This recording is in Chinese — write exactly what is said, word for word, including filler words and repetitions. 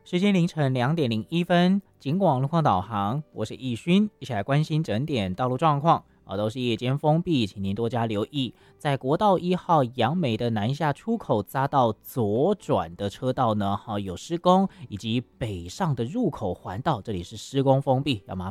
时间凌晨两点零一分，警广路况导航，我是易勋，一起来关心整点道路状况。啊，都是夜间封闭，请您多加留意。在国道一号杨梅的南下出口匝道左转的车道呢，哈有施工，以及北上的入口环道，这里是施工封闭，要麻